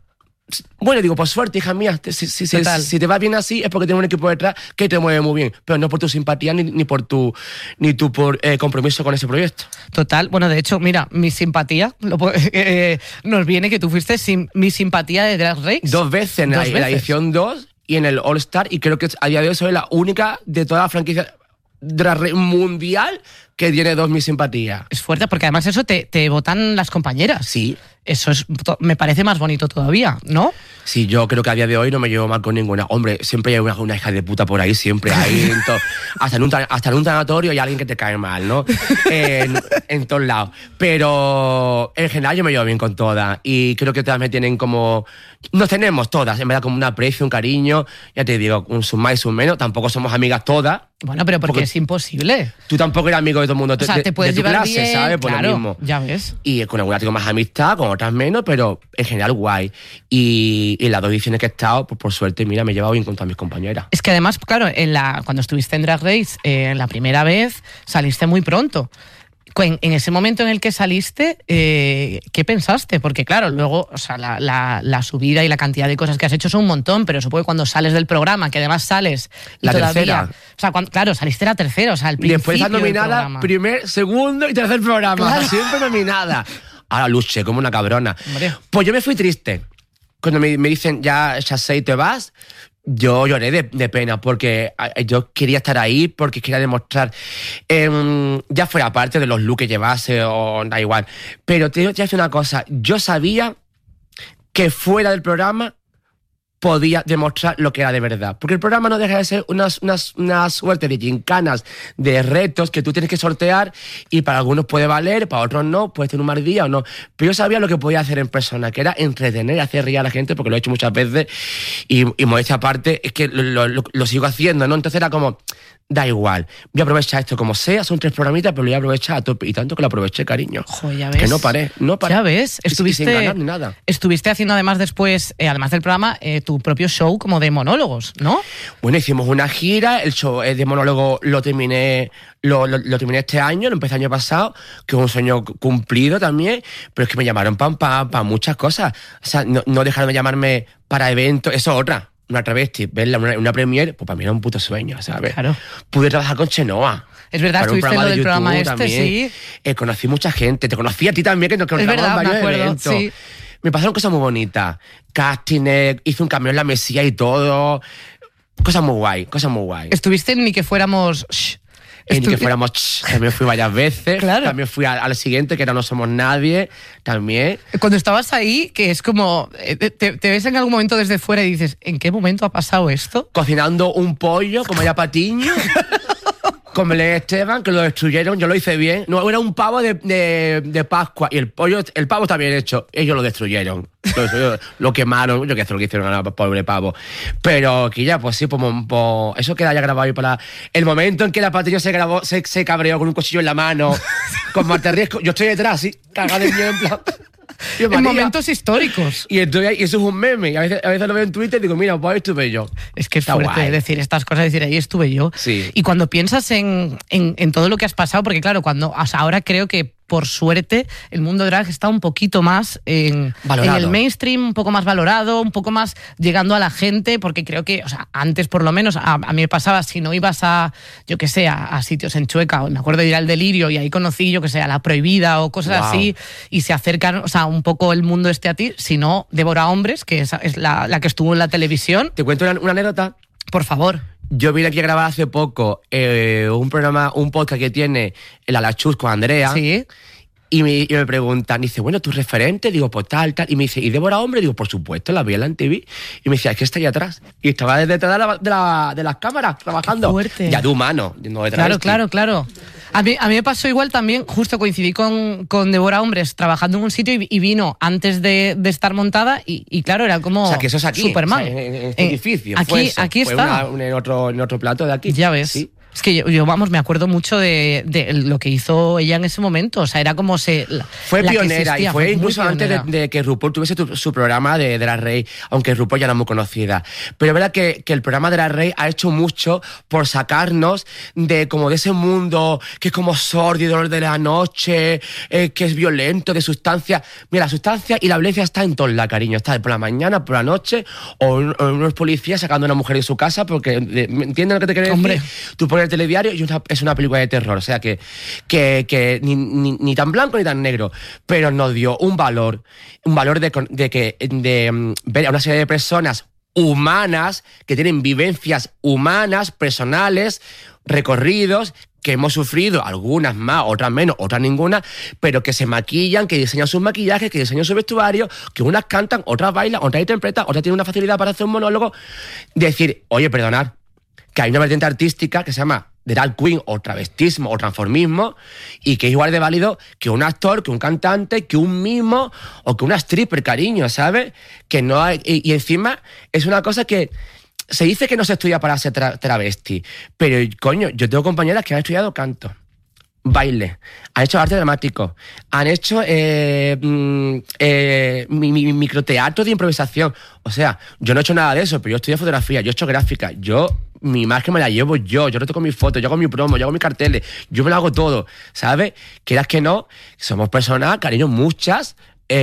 [SPEAKER 16] Bueno, digo, por suerte, hija mía, si te va bien así es porque tienes un equipo detrás que te mueve muy bien, pero no por tu simpatía ni por tu compromiso con ese proyecto.
[SPEAKER 14] Total, bueno, de hecho, mira, mi simpatía, nos viene que tú fuiste mi simpatía de Drag Race.
[SPEAKER 16] 2 veces en la edición 2 y en el All Star, y creo que a día de hoy soy la única de toda la franquicia Drag Race mundial que tiene 2 mi simpatía.
[SPEAKER 14] Es fuerte, porque además eso te votan las compañeras.
[SPEAKER 16] Sí.
[SPEAKER 14] Eso me parece más bonito todavía, ¿no?
[SPEAKER 16] Sí, yo creo que a día de hoy no me llevo mal con ninguna. Hombre, siempre hay una hija de puta por ahí, siempre hay. Hasta en un tanatorio hay alguien que te cae mal, ¿no? En todos lados. Pero en general yo me llevo bien con todas. Y creo que todas me tienen como... Nos tenemos todas, en verdad, como un aprecio, un cariño. Ya te digo, un sus más y sus menos. Tampoco somos amigas todas.
[SPEAKER 14] Bueno, pero porque es imposible.
[SPEAKER 16] Tú tampoco eres amigo de todo el mundo.
[SPEAKER 14] O sea, te puedes
[SPEAKER 16] de tu
[SPEAKER 14] llevar
[SPEAKER 16] clase,
[SPEAKER 14] bien,
[SPEAKER 16] ¿sabes? Por
[SPEAKER 14] claro,
[SPEAKER 16] lo mismo.
[SPEAKER 14] Ya ves.
[SPEAKER 16] Y con algunas tengo más amistad, con otras menos, pero en general guay. Y en las 2 ediciones que he estado, pues por suerte, mira, me he llevado bien con todas mis compañeras.
[SPEAKER 14] Es que además, claro, cuando estuviste en Drag Race, la primera vez, saliste muy pronto. En ese momento en el que saliste, ¿qué pensaste? Porque claro, luego, o sea, la subida y la cantidad de cosas que has hecho son un montón, pero supongo que cuando sales del programa, que además sales y
[SPEAKER 16] la
[SPEAKER 14] todavía...
[SPEAKER 16] tercera.
[SPEAKER 14] O sea, saliste la tercera, o sea, al principio
[SPEAKER 16] después estás nominada
[SPEAKER 14] del
[SPEAKER 16] primer, segundo y tercer programa. Claro. Siempre nominada. Ahora luché como una cabrona.
[SPEAKER 14] Hombre.
[SPEAKER 16] Pues yo me fui triste. Cuando me dicen, ya sé, te vas... Yo lloré de pena porque yo quería estar ahí, porque quería demostrar, ya fuera parte de los looks que llevase o da igual. Pero te voy a decir una cosa, yo sabía que fuera del programa podía demostrar lo que era de verdad. Porque el programa no deja de ser una suerte de gincanas, de retos que tú tienes que sortear y para algunos puede valer, para otros no, puedes tener un mal día o no. Pero yo sabía lo que podía hacer en persona, que era entretener, hacer reír a la gente, porque lo he hecho muchas veces y modestia aparte, es que lo sigo haciendo, ¿no? Entonces era como... Da igual, voy a aprovechar esto como sea, son 3 programitas, pero lo voy a aprovechar a tope. Y tanto que lo aproveché, cariño.
[SPEAKER 14] Joder, ya ves.
[SPEAKER 16] Que no paré.
[SPEAKER 14] Ya ves,
[SPEAKER 16] sin ganar ni nada.
[SPEAKER 14] Estuviste haciendo además después, además del programa, tu propio show como de monólogos, ¿no?
[SPEAKER 16] Bueno, hicimos una gira, el show de monólogo lo terminé este año, lo empecé el año pasado, que es un sueño cumplido también, pero es que me llamaron para muchas cosas. O sea, no dejaron de llamarme para eventos, eso es otra. Una travesti, verla en una premiere, pues para mí era un puto sueño, ¿sabes?
[SPEAKER 14] Claro.
[SPEAKER 16] Pude trabajar con Chenoa.
[SPEAKER 14] Es verdad, estuviste en lo del programa este,
[SPEAKER 16] también.
[SPEAKER 14] Sí.
[SPEAKER 16] Conocí mucha gente, te conocí a ti también, que nos encontramos en varios eventos. Sí. Me pasaron cosas muy bonitas. Casting, hice un cambio en la mesilla y todo. Cosas muy guay.
[SPEAKER 14] Estuviste en Ni que fuéramos...
[SPEAKER 16] Ni que fuéramos, también fui varias veces.
[SPEAKER 14] Claro.
[SPEAKER 16] También fui al siguiente, que era No Somos Nadie, también.
[SPEAKER 14] Cuando estabas ahí, que es como... Te ves en algún momento desde fuera y dices, ¿en qué momento ha pasado esto?
[SPEAKER 16] Cocinando un pollo, como ya Patiño, con Belén Esteban, que lo destruyeron, yo lo hice bien. No, era un pavo de Pascua, y el pavo está bien hecho, ellos lo destruyeron. Lo quemaron, yo qué sé lo que hicieron al pobre pavo. Pero que ya, pues sí, pues eso queda ya grabado ahí para el momento en que la Patiño se cabreó con un cuchillo en la mano, con Marta Riesco. Yo estoy detrás, así, cagado de miedo, en plan...
[SPEAKER 14] En momentos históricos.
[SPEAKER 16] Y eso es un meme. Y a veces lo veo en Twitter y digo, mira, pues ahí estuve yo.
[SPEAKER 14] Es que es fuerte decir estas cosas, decir, ahí estuve yo.
[SPEAKER 16] Sí.
[SPEAKER 14] Y cuando piensas en todo lo que has pasado, porque claro, ahora creo que por suerte el mundo drag está un poquito más en el mainstream, un poco más valorado, un poco más llegando a la gente, porque creo que, o sea, antes por lo menos a mí me pasaba, si no ibas yo que sé, a sitios en Chueca, me acuerdo de ir al Delirio y ahí conocí, yo que sé, a La Prohibida o cosas así, y se acercan, o sea, un poco el mundo a ti, si no, Débora Hombres, que es la que estuvo en la televisión.
[SPEAKER 16] ¿Te cuento una anécdota?
[SPEAKER 14] Por favor.
[SPEAKER 16] Yo vine aquí a grabar hace poco un podcast que tiene el Alachus con Andrea.
[SPEAKER 14] Sí.
[SPEAKER 16] Y me preguntan, dice, bueno, ¿tu referente? Digo, pues tal. Y me dice, ¿y Débora Hombre? Digo, por supuesto, la vi en la TV. Y me decía, es que está ahí atrás. Y estaba detrás de las cámaras, trabajando.
[SPEAKER 14] Qué fuerte.
[SPEAKER 16] Ya de humano, no detrás.
[SPEAKER 14] Claro. A mí me pasó igual también, justo coincidí con Débora Hombres trabajando en un sitio y vino antes de estar montada y claro, era como...
[SPEAKER 16] O sea, que eso es aquí,
[SPEAKER 14] Superman.
[SPEAKER 16] O sea, en este edificio.
[SPEAKER 14] Aquí está.
[SPEAKER 16] Fue en otro plato de aquí.
[SPEAKER 14] Ya ves.
[SPEAKER 16] Sí.
[SPEAKER 14] Es que yo vamos, me acuerdo mucho de lo que hizo ella en ese momento. O sea, era como
[SPEAKER 16] fue pionera y fue incluso antes de que RuPaul tuviese su programa de Drag Race, aunque RuPaul ya era muy conocida. Pero es verdad que el programa de Drag Race ha hecho mucho por sacarnos de ese mundo que es como sórdido de la noche, que es violento, de sustancia. Mira, la sustancia y la violencia está en todo la cariño. Está por la mañana, por la noche, o unos policías sacando a una mujer de su casa porque, ¿entiendes lo que te quiero decir?
[SPEAKER 14] Hombre.
[SPEAKER 16] Tú pones el telediario y es una película de terror, o sea que ni tan blanco ni tan negro, pero nos dio un valor de ver a una serie de personas humanas que tienen vivencias humanas, personales, recorridos, que hemos sufrido, algunas más, otras menos, otras ninguna, pero que se maquillan, que diseñan sus maquillajes, que diseñan su vestuario, que unas cantan, otras bailan, otras interpretan, otras tienen una facilidad para hacer un monólogo. Decir, oye, perdonad, que hay una vertiente artística que se llama drag queen o travestismo o transformismo y que es igual de válido que un actor, que un cantante, que un mimo o que una stripper, cariño, ¿sabes? Que no hay, y encima es una cosa que se dice que no se estudia para ser travesti, pero coño, yo tengo compañeras que han estudiado canto, baile, han hecho arte dramático, han hecho microteatro de improvisación. O sea, yo no he hecho nada de eso, pero yo estudio fotografía, yo he hecho gráfica, mi imagen me la llevo yo retoco mis fotos, yo hago mi promo, yo hago mis carteles, yo me lo hago todo, ¿sabes? Quieras que no, somos personas, cariño, muchas,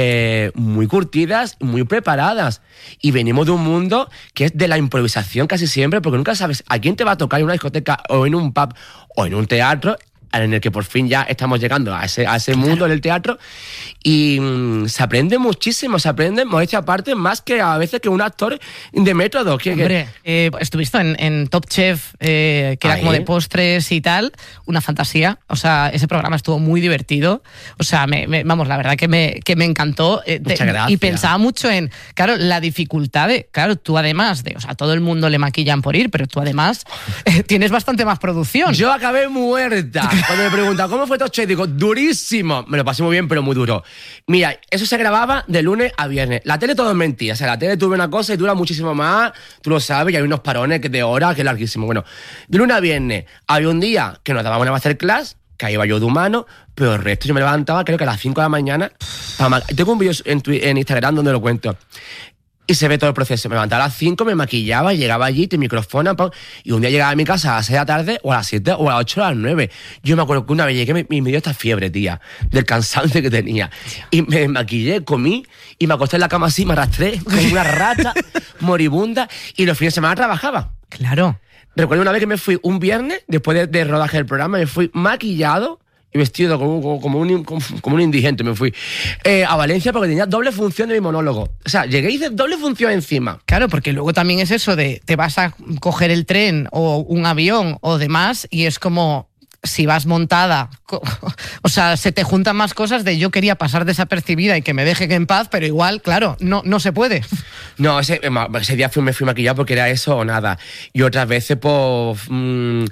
[SPEAKER 16] muy curtidas, muy preparadas, y venimos de un mundo que es de la improvisación casi siempre, porque nunca sabes a quién te va a tocar en una discoteca o en un pub o en un teatro, en el que por fin ya estamos llegando a ese mundo del teatro, y se aprende muchísimo, se aprende modestia aparte más que a veces que un actor de método.
[SPEAKER 14] Hombre, estuviste en Top Chef, que era como de postres y tal, una fantasía. O sea, ese programa estuvo muy divertido. O sea, vamos, la verdad que me encantó.
[SPEAKER 16] Muchas gracias.
[SPEAKER 14] Y pensaba mucho en, claro, la dificultad de, claro, tú además de, o sea, todo el mundo le maquillan por ir, pero tú además tienes bastante más producción.
[SPEAKER 16] Yo acabé muerta. Cuando me preguntan, ¿cómo fue Top Chef? Digo, durísimo. Me lo pasé muy bien, pero muy duro. Mira, eso se grababa de lunes a viernes. La tele todo es mentira. O sea, la tele tuve una cosa y dura muchísimo más. Tú lo sabes, y hay unos parones de horas que es larguísimo. Bueno, de lunes a viernes había un día que nos daban una masterclass, que ahí iba yo de humano, pero el resto yo me levantaba creo que a las 5 de la mañana. Tengo un vídeo en Instagram donde lo cuento. Y se ve todo el proceso. Me levantaba a las 5, me maquillaba, llegaba allí, te micrófono, y un día llegaba a mi casa a las 6 de la tarde, o a las 7, o a las 8, o a las 9. Yo me acuerdo que una vez llegué y me dio esta fiebre, tía, del cansancio que tenía. Y me maquillé, comí, y me acosté en la cama así, me arrastré, como una rata moribunda, y los fines de semana trabajaba.
[SPEAKER 14] Claro.
[SPEAKER 16] Recuerdo una vez que me fui un viernes, después de rodaje del programa, me fui maquillado, y vestido como un indigente, me fui a Valencia porque tenía doble función de mi monólogo. O sea, llegué y hice doble función encima.
[SPEAKER 14] Claro, porque luego también es eso de te vas a coger el tren o un avión o demás y es como si vas montada, o sea, se te juntan más cosas de yo quería pasar desapercibida y que me dejen en paz, pero igual, claro, no se puede.
[SPEAKER 16] No, ese día me fui maquillado porque era eso o nada. Y otras veces, pues, me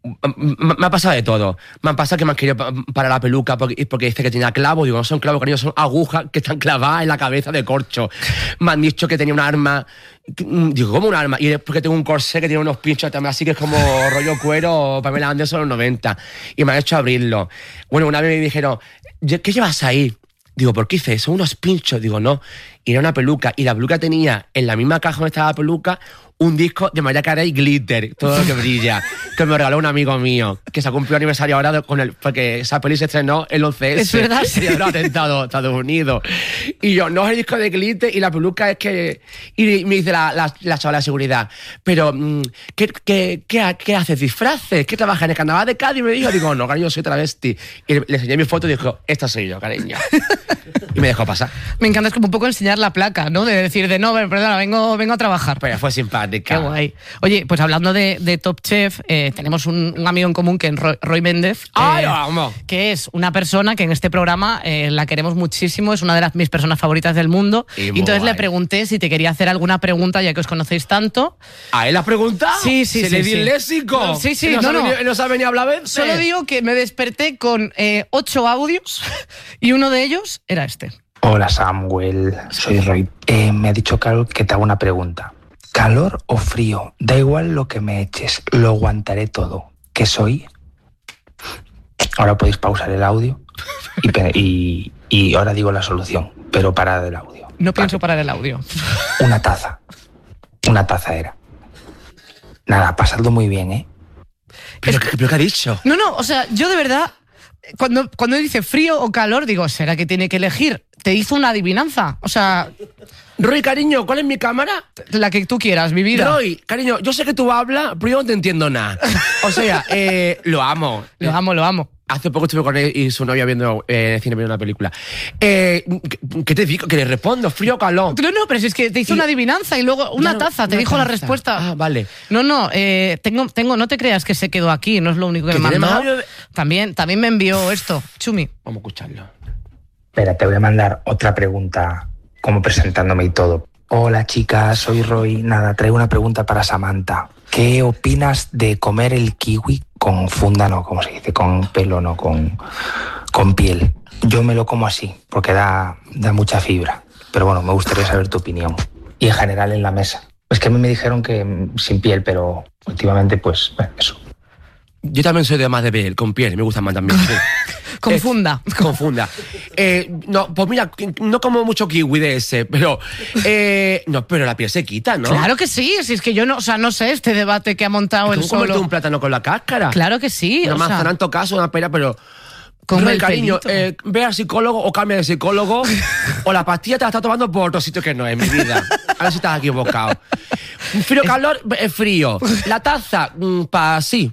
[SPEAKER 16] ha pasado de todo. Me han pasado que me han querido para la peluca porque dice que tenía clavos. Digo, no son clavos, cariño, son agujas que están clavadas en la cabeza de corcho. Me han dicho que tenía un arma. Digo, ¿cómo un arma? Y es porque tengo un corsé que tiene unos pinchos también, así que es como rollo cuero, Pamela Anderson en los 90. Y me han hecho abrirlo. Bueno, una vez me dijeron, ¿qué llevas ahí? Digo, ¿por qué hice eso? ¿Unos pinchos? Digo, no. Y era una peluca. Y la peluca tenía en la misma caja donde estaba la peluca un disco de Mariah Carey Glitter, todo lo que brilla, que me regaló un amigo mío, que se cumplió aniversario ahora porque esa peli se estrenó el 11S.
[SPEAKER 14] Es verdad,
[SPEAKER 16] sí. Y atentado Estados Unidos. Y yo, no es el disco de Glitter y la peluca es que... Y me dice la chavala de seguridad, pero ¿qué haces? ¿Disfraces? ¿Qué trabajas en el carnaval de Cádiz? Y me dijo, no, cariño, soy travesti. Y le enseñé mi foto y dijo, esta soy yo, cariño. Y me dejó pasar.
[SPEAKER 14] Me encanta, es como un poco enseñar la placa, ¿no? De decir, no, perdona, vengo a trabajar.
[SPEAKER 16] Pues fue simpática.
[SPEAKER 14] Qué guay. Oye, pues hablando de Top Chef, tenemos un amigo en común que es Roy Méndez, que es una persona que en este programa la queremos muchísimo, es una de mis personas favoritas del mundo. Y entonces le pregunté si te quería hacer alguna pregunta, ya que os conocéis tanto.
[SPEAKER 16] ¿A él has preguntado?
[SPEAKER 14] Sí.
[SPEAKER 16] ¿Se le di el léxico?
[SPEAKER 14] Sí.
[SPEAKER 16] No sabe ni hablar bien.
[SPEAKER 14] Solo digo que me desperté con 8 audios y uno de ellos era este.
[SPEAKER 17] Hola Samuel, soy Roy. Me ha dicho Carol que te hago una pregunta. ¿Calor o frío? Da igual lo que me eches, lo aguantaré todo. ¿qué soy? Ahora podéis pausar el audio y ahora digo la solución, pero parad el audio.
[SPEAKER 14] No pienso parar el audio.
[SPEAKER 17] Una taza era. Nada, pasadlo muy bien, ¿eh?
[SPEAKER 16] ¿Pero qué ha dicho?
[SPEAKER 14] No, o sea, yo de verdad, cuando dice frío o calor, digo, ¿será que tiene que elegir? Te hizo una adivinanza, o sea...
[SPEAKER 16] Roy, cariño, ¿cuál es mi cámara?
[SPEAKER 14] La que tú quieras, mi vida.
[SPEAKER 16] Roy, cariño, yo sé que tú hablas, pero yo no te entiendo nada. O sea, lo amo.
[SPEAKER 14] Lo amo.
[SPEAKER 16] Hace poco estuve con él y su novia viendo cine, viendo una película. ¿Qué te digo? ¿Que le respondo? ¿Frío o calor?
[SPEAKER 14] No, pero si es que te hizo una adivinanza y luego una taza, te dijo la respuesta.
[SPEAKER 16] Ah, vale.
[SPEAKER 14] No, tengo, no te creas que se quedó aquí, no es lo único que me mandó. También me envió esto, Chumi.
[SPEAKER 16] Vamos a escucharlo.
[SPEAKER 17] Espera, te voy a mandar otra pregunta, como presentándome y todo. Hola chicas, soy Roy. Nada, traigo una pregunta para Samantha. ¿Qué opinas de comer el kiwi con funda, no, como se dice, con pelo, no, con piel? Yo me lo como así, porque da mucha fibra. Pero bueno, me gustaría saber tu opinión. Y en general en la mesa. Es que a mí me dijeron que sin piel, pero últimamente, pues, eso.
[SPEAKER 16] Yo también soy de más de piel, con piel, me gusta más también. Sí.
[SPEAKER 14] Con funda.
[SPEAKER 16] Con funda. No, pues mira, no como mucho kiwi de ese, pero... no, pero la piel se quita, ¿no?
[SPEAKER 14] Claro que sí, si es que yo no sé este debate que ha montado el solo.
[SPEAKER 16] ¿Cómo un plátano con la cáscara?
[SPEAKER 14] Claro que sí.
[SPEAKER 16] Una manzana en todo caso, una pera, pero...
[SPEAKER 14] Come el
[SPEAKER 16] cariño, ve al psicólogo o cambia de psicólogo o la pastilla te la estás tomando por otro sitio que no es, mi vida. A ver si estás equivocado. Frío, calor, frío. La taza, sí.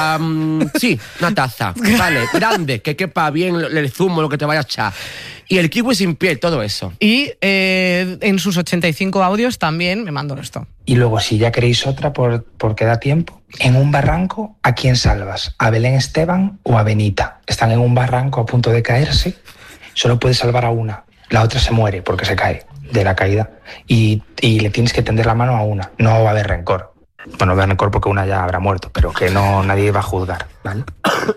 [SPEAKER 16] Sí, una taza, vale, grande, que quepa bien el zumo, lo que te vaya a echar. Y el kiwi sin piel, todo eso.
[SPEAKER 14] Y en sus 85 audios también me mandó esto.
[SPEAKER 17] Y luego, si ya queréis otra porque da tiempo, en un barranco, ¿a quién salvas? ¿A Belén Esteban o a Benita? Están en un barranco a punto de caerse, solo puedes salvar a una, la otra se muere porque se cae de la caída y le tienes que tender la mano a una, no va a haber rencor. Bueno, vean el cuerpo que una ya habrá muerto, pero que no nadie va a juzgar, ¿vale?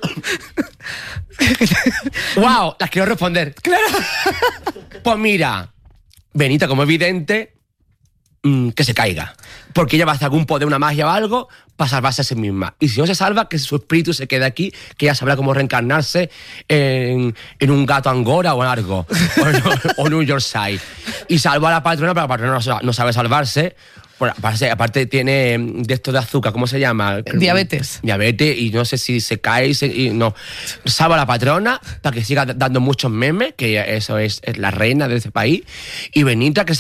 [SPEAKER 16] ¡Wow! Las quiero responder.
[SPEAKER 14] ¡Claro!
[SPEAKER 16] Pues mira, Benita, como evidente, que se caiga. Porque ella va a hacer algún poder, una magia o algo, para salvarse a sí misma. Y si no se salva, que su espíritu se quede aquí, que ella sabrá cómo reencarnarse en un gato angora o en algo. O en un Yorkshire. Y salva a la patrona, pero la patrona no sabe salvarse. Bueno, aparte tiene de esto de azúcar, ¿cómo se llama?
[SPEAKER 14] Diabetes.
[SPEAKER 16] Diabetes, y no sé si se cae y no. Salva a la patrona para que siga dando muchos memes, que eso es la reina de ese país. Y Benita, que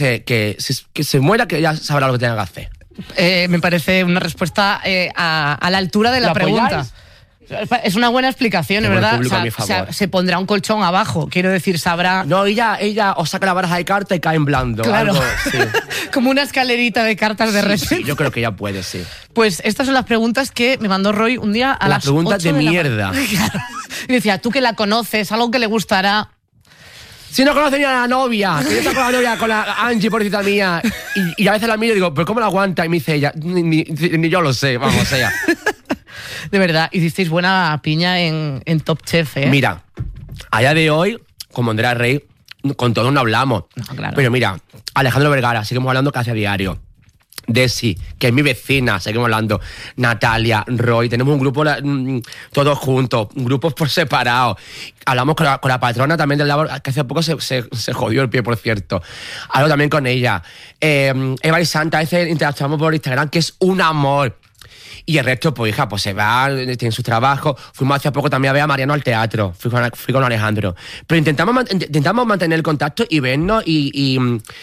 [SPEAKER 16] se muera, que ya sabrá lo que tenga que hacer.
[SPEAKER 14] Me parece una respuesta a la altura de la pregunta.
[SPEAKER 16] ¿Apoyáis?
[SPEAKER 14] Es una buena explicación, es verdad.
[SPEAKER 16] O sea,
[SPEAKER 14] se pondrá un colchón abajo, quiero decir, sabrá...
[SPEAKER 16] No, ella os saca la baraja de cartas y cae en blando.
[SPEAKER 14] Claro,
[SPEAKER 16] algo, sí.
[SPEAKER 14] Como una escalerita de cartas de repente.
[SPEAKER 16] Sí, yo creo que ella puede, sí.
[SPEAKER 14] Pues estas son las preguntas que me mandó Roy un día a las 8 de la mañana.
[SPEAKER 16] Las preguntas de mierda.
[SPEAKER 14] Claro. Y decía, tú que la conoces, algo que le gustará...
[SPEAKER 16] Si no conoce ni a la novia, que yo estoy con la novia, con la Angie, pobrecita mía, y a veces la miro y digo, ¿pero cómo la aguanta? Y me dice ella, ni yo lo sé, vamos, o sea...
[SPEAKER 14] De verdad, hicisteis buena piña en Top Chef, ¿eh?
[SPEAKER 16] Mira, a día de hoy, como Andrea Rey, con todos no hablamos.
[SPEAKER 14] No, claro.
[SPEAKER 16] Pero mira, Alejandro Vergara, seguimos hablando casi a diario. Desi, que es mi vecina, seguimos hablando. Natalia, Roy, tenemos un grupo todos juntos, grupos por separado. Hablamos con la patrona también del labor, que hace poco se jodió el pie, por cierto. Hablo también con ella. Eva y Santa, a veces interactuamos por Instagram, que es un amor. Y el resto, pues hija, pues se va, tienen sus trabajos. Fuimos hace poco también a ver a Mariano al teatro. Fui con Alejandro. Pero intentamos mantener el contacto y vernos. Y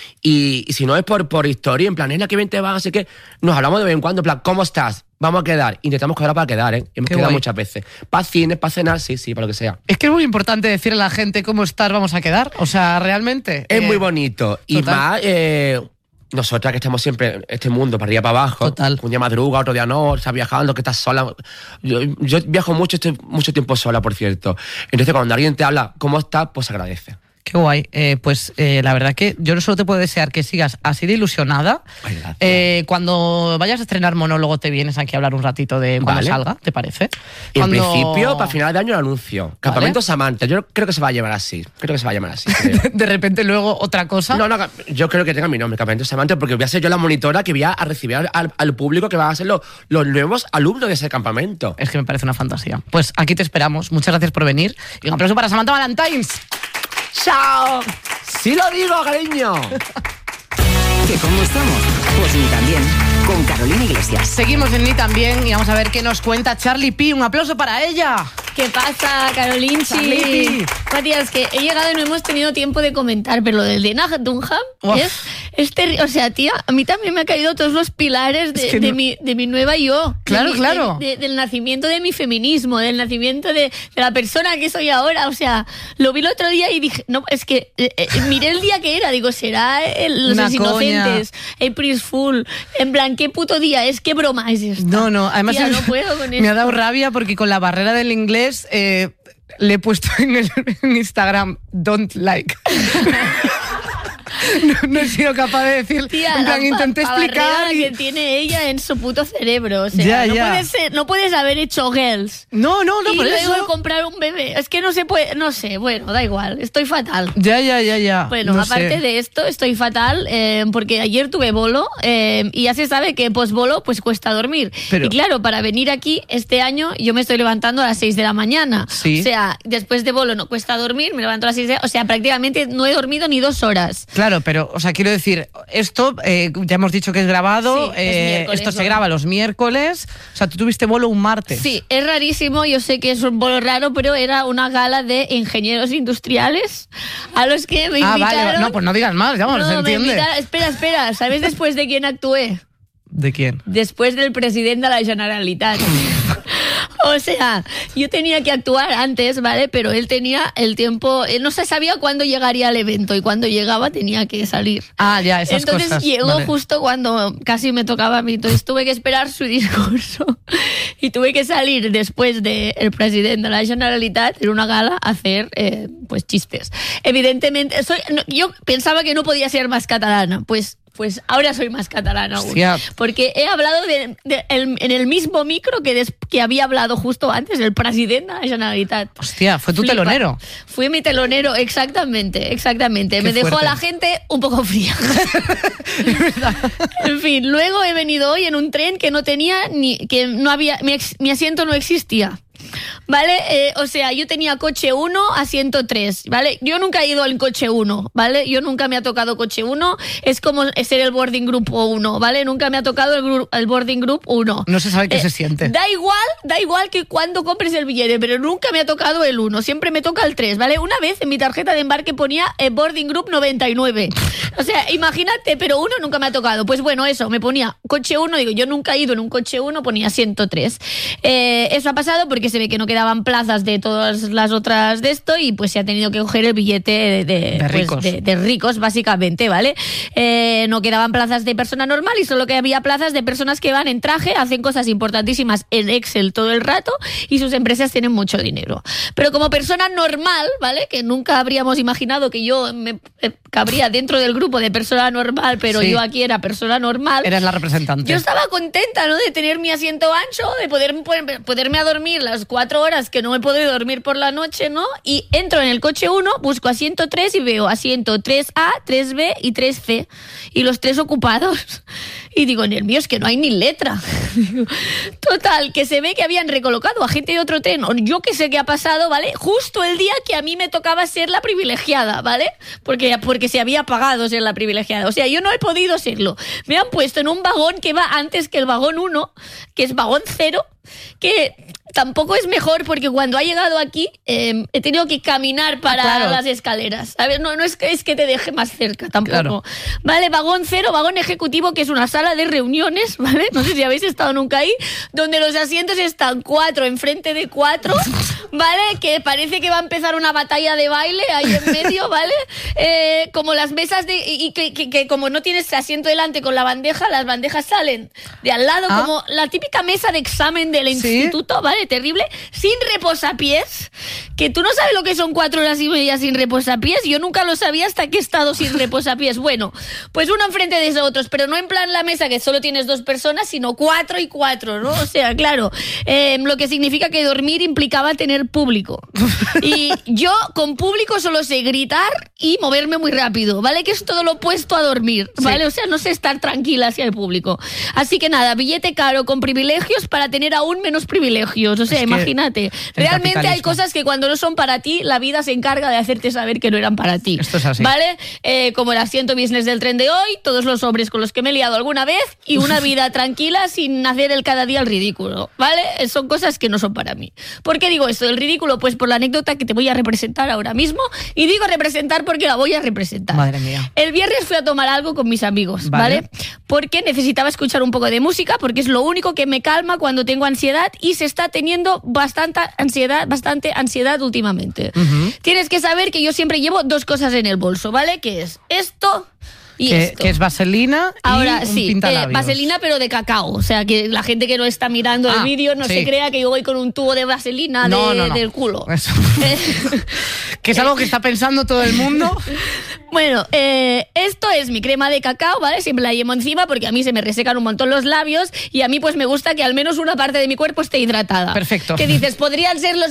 [SPEAKER 16] si no es por historia, en plan, es la que 20 va, así que nos hablamos de vez en cuando, en plan, ¿cómo estás? Vamos a quedar. Intentamos quedar para quedar, ¿eh? Hemos quedado muchas veces. Para cine, para cenar, sí, para lo que sea.
[SPEAKER 14] Es que es muy importante decirle a la gente cómo estás, vamos a quedar. O sea, realmente.
[SPEAKER 16] Es muy bonito. Y más... nosotras que estamos siempre en este mundo, para arriba para abajo.
[SPEAKER 14] Total.
[SPEAKER 16] Un día madruga, otro día no, estás viajando, que estás sola. Yo viajo mucho, estoy mucho tiempo sola, por cierto. Entonces, cuando alguien te habla, ¿cómo estás? Pues agradece.
[SPEAKER 14] Qué guay. La verdad que yo solo te puedo desear que sigas así de ilusionada. Cuando vayas a estrenar monólogo te vienes aquí a hablar un ratito de cuando salga, ¿te parece?
[SPEAKER 16] En principio, para final de año lo anuncio. Campamento Samantha. Yo creo que se va a llamar así. Creo.
[SPEAKER 14] De repente luego otra cosa.
[SPEAKER 16] No, yo creo que tenga mi nombre, Campamento Samantha, porque voy a ser yo la monitora que voy a recibir al público que van a ser los nuevos alumnos de ese campamento.
[SPEAKER 14] Es que me parece una fantasía. Pues aquí te esperamos. Muchas gracias por venir. Y un aplauso para Samantha Valentines.
[SPEAKER 16] ¡Chao! ¡Sí lo digo, cariño!
[SPEAKER 13] ¿Que cómo estamos? Pues ni tan bien. Con Carolina Iglesias.
[SPEAKER 14] Seguimos en Ni También y vamos a ver qué nos cuenta Charlie P. Un aplauso para ella.
[SPEAKER 18] ¿Qué pasa, Carolinchi? Matías, que he llegado y no hemos tenido tiempo de comentar, pero lo del Dena Dunham es terrible. O sea, tía, a mí también me han caído todos los pilares de mi nueva yo.
[SPEAKER 14] Claro.
[SPEAKER 18] Del nacimiento de mi feminismo, del nacimiento de la persona que soy ahora. O sea, lo vi el otro día y dije, no, es que miré el día que era, digo, será Los Inocentes, April Fool, en plan, ¿qué puto día es? ¿Qué broma es esta?
[SPEAKER 14] No, además
[SPEAKER 18] tía, no puedo con
[SPEAKER 14] me ha dado rabia porque con la barrera del inglés le he puesto en Instagram don't like. No he sido capaz de decir,
[SPEAKER 18] tía,
[SPEAKER 14] en plan, intenté explicar
[SPEAKER 18] que tiene ella en su puto cerebro, o sea, no puedes haber hecho girls
[SPEAKER 14] y
[SPEAKER 18] por
[SPEAKER 14] luego
[SPEAKER 18] eso comprar un bebé, es que no se puede, no sé, bueno, da igual, estoy fatal.
[SPEAKER 14] Ya.
[SPEAKER 18] Bueno,
[SPEAKER 14] no
[SPEAKER 18] aparte de esto, estoy fatal porque ayer tuve bolo y ya se sabe que post-bolo pues cuesta dormir. Y claro, para venir aquí este año yo me estoy levantando a las 6 de la mañana.
[SPEAKER 14] ¿Sí?
[SPEAKER 18] O sea, después de bolo no cuesta dormir, me levanto a las 6 o sea, prácticamente no he dormido ni 2 horas.
[SPEAKER 14] Claro, pero, o sea, quiero decir, esto ya hemos dicho que es grabado,
[SPEAKER 18] sí,
[SPEAKER 14] esto se graba los miércoles, o sea, tú tuviste bolo un martes.
[SPEAKER 18] Sí, es rarísimo, yo sé que es un bolo raro, pero era una gala de ingenieros industriales a los que me invitaron.
[SPEAKER 14] Vale, no, pues no digas más, ya se entiende.
[SPEAKER 18] Espera, ¿sabes después de quién actué?
[SPEAKER 14] ¿De quién?
[SPEAKER 18] Después del presidente de la Generalitat. O sea, yo tenía que actuar antes, ¿vale? Pero él tenía el tiempo, él no se sabía cuándo llegaría al evento y cuando llegaba tenía que salir.
[SPEAKER 14] Ya, esas
[SPEAKER 18] entonces
[SPEAKER 14] cosas.
[SPEAKER 18] Llegó justo cuando casi me tocaba a mí, entonces tuve que esperar su discurso y tuve que salir después del presidente de la Generalitat en una gala a hacer pues chistes. Evidentemente, yo pensaba que no podía ser más catalana, pues ahora soy más catalana aún.
[SPEAKER 14] Hostia.
[SPEAKER 18] Porque he hablado en el mismo micro que había hablado justo antes el presidente de la Generalitat.
[SPEAKER 14] Hostia, fue tu telonero.
[SPEAKER 18] Fui mi telonero, exactamente. Me dejó a la gente un poco fría.
[SPEAKER 14] Es verdad.
[SPEAKER 18] En fin, luego he venido hoy en un tren que no tenía mi asiento no existía. ¿Vale? O sea, yo tenía coche 1, asiento 3, ¿vale? Yo nunca he ido al coche 1, ¿vale? Yo nunca me ha tocado coche 1, es como ser el boarding group 1, ¿vale? Nunca me ha tocado el boarding group 1.
[SPEAKER 14] No se sabe qué se siente.
[SPEAKER 18] Da igual que cuando compres el billete, pero nunca me ha tocado el 1, siempre me toca el 3, ¿vale? Una vez en mi tarjeta de embarque ponía boarding group 99. O sea, imagínate, pero 1 nunca me ha tocado. Pues bueno, eso, me ponía coche 1, digo, yo nunca he ido en un coche 1, ponía asiento 3. Eso ha pasado porque se ve que no quedaban plazas de todas las otras de esto y pues se ha tenido que coger el billete de ricos, básicamente, ¿vale? No quedaban plazas de persona normal y solo que había plazas de personas que van en traje, hacen cosas importantísimas en Excel todo el rato y sus empresas tienen mucho dinero. Pero como persona normal, ¿vale? Que nunca habríamos imaginado que yo me cabría dentro del grupo de persona normal, pero yo aquí era persona normal.
[SPEAKER 14] Eras la representante.
[SPEAKER 18] Yo estaba contenta, ¿no? De tener mi asiento ancho, de poderme a dormir las 4 horas que no he podido dormir por la noche, ¿no? Y entro en el coche 1, busco asiento 3 y veo asiento 3A, 3B y 3C. Y los 3 ocupados. Y digo, en el mío es que no hay ni letra. Total, que se ve que habían recolocado a gente de otro tren, o yo que sé qué ha pasado, ¿vale? Justo el día que a mí me tocaba ser la privilegiada, ¿vale? Porque se había pagado ser la privilegiada. O sea, yo no he podido serlo. Me han puesto en un vagón que va antes que el vagón 1, que es vagón 0, que tampoco es mejor porque cuando ha llegado aquí he tenido que caminar para las escaleras. A ver, no es que te deje más cerca tampoco. Claro. Vale, vagón 0, vagón ejecutivo, que es una sala de reuniones, ¿vale? No sé si habéis estado nunca ahí, donde los asientos están 4 enfrente de 4, ¿vale? Que parece que va a empezar una batalla de baile ahí en medio, ¿vale? Como las mesas que como no tienes asiento delante con la bandeja, las bandejas salen de al lado, como la típica mesa de examen del instituto, ¿vale? Terrible, sin reposapiés, que tú no sabes lo que son 4 horas y media sin reposapiés. Yo nunca lo sabía hasta que he estado sin reposapiés. Bueno, pues uno enfrente de otros, pero no en plan la mesa que solo tienes 2 personas, sino 4 y 4, ¿no? O sea, claro, lo que significa que dormir implicaba tener público. Y yo con público solo sé gritar y moverme muy rápido, ¿vale? Que es todo lo opuesto a dormir, ¿vale? Sí. O sea, no sé estar tranquila hacia el público. Así que nada, billete caro con privilegios para tener aún menos privilegios. O sea, imagínate. Realmente hay cosas que cuando no son para ti, la vida se encarga de hacerte saber que no eran para ti.
[SPEAKER 14] Esto es así.
[SPEAKER 18] ¿Vale? Como el asiento business del tren de hoy, todos los hombres con los que me he liado alguna vez y una vida tranquila sin hacer el cada día el ridículo, ¿vale? Son cosas que no son para mí. ¿Por qué digo esto del ridículo? Pues por la anécdota que te voy a representar ahora mismo, y digo representar porque la voy a representar.
[SPEAKER 14] Madre mía.
[SPEAKER 18] El viernes fui a tomar algo con mis amigos, ¿vale? Porque necesitaba escuchar un poco de música, porque es lo único que me calma cuando tengo ansiedad, y se está teniendo bastante ansiedad últimamente. Tienes que saber que yo siempre llevo 2 cosas en el bolso, ¿vale? Que es esto y esto.
[SPEAKER 14] Que es vaselina y
[SPEAKER 18] ahora,
[SPEAKER 14] un
[SPEAKER 18] sí,
[SPEAKER 14] pintalabios.
[SPEAKER 18] Vaselina pero de cacao. O sea, que la gente que no está mirando el vídeo no se crea que yo voy con un tubo de vaselina del culo.
[SPEAKER 14] Eso. Que es algo que está pensando todo el mundo.
[SPEAKER 18] Bueno, esto es mi crema de cacao, ¿vale? Siempre la llevo encima porque a mí se me resecan un montón los labios, y a mí pues me gusta que al menos una parte de mi cuerpo esté hidratada.
[SPEAKER 14] Perfecto.
[SPEAKER 18] Que dices, podrían ser los